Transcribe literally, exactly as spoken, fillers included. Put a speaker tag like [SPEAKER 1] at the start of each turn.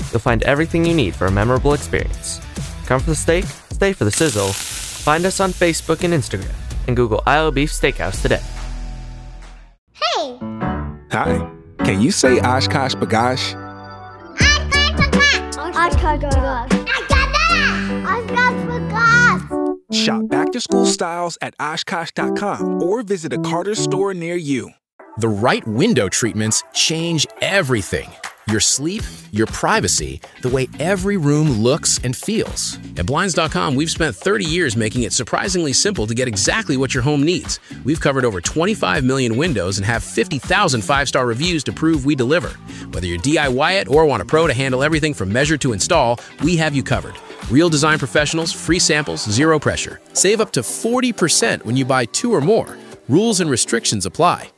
[SPEAKER 1] You'll find everything you need for a memorable experience. Come for the steak, stay for the sizzle. Find us on Facebook and Instagram, and Google Isle Beef Steakhouse today.
[SPEAKER 2] Hey!
[SPEAKER 3] Hi. Can you say Oshkosh B'gosh?
[SPEAKER 2] Oshkosh B'gosh. Oshkosh B'gosh.
[SPEAKER 3] Shop back-to-school styles at Oshkosh dot com or visit a Carter store near you.
[SPEAKER 4] The right window treatments change everything. Your sleep, your privacy, the way every room looks and feels. At Blinds dot com, we've spent thirty years making it surprisingly simple to get exactly what your home needs. We've covered over twenty-five million windows and have fifty thousand five-star reviews to prove we deliver. Whether you're D I Y it or want a pro to handle everything from measure to install, we have you covered. Real design professionals, free samples, zero pressure. Save up to forty percent when you buy two or more. Rules and restrictions apply.